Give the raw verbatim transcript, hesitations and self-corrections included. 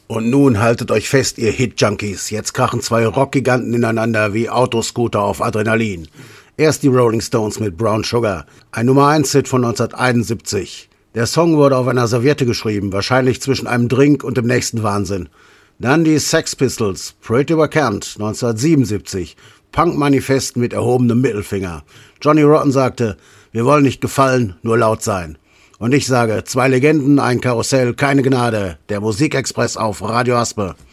Und nun haltet euch fest, ihr Hit-Junkies. Jetzt krachen zwei Rockgiganten ineinander wie Autoscooter auf Adrenalin. Erst die Rolling Stones mit Brown Sugar, ein Nummer eins Hit von neunzehnhunderteinundsiebzig. Der Song wurde auf einer Serviette geschrieben, wahrscheinlich zwischen einem Drink und dem nächsten Wahnsinn. Dann die Sex Pistols, Parade über Kent, neunzehnhundertsiebenundsiebzig. Punk-Manifest mit erhobenem Mittelfinger. Johnny Rotten sagte, wir wollen nicht gefallen, nur laut sein. Und ich sage, zwei Legenden, ein Karussell, keine Gnade. Der Musikexpress auf Radio Aspe.